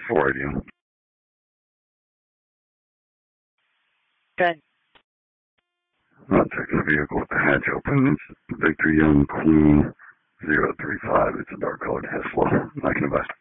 480. Good. I'll check the vehicle with the hatch open. It's Victor Young Queen 035. It's a dark colored Tesla. I can advise.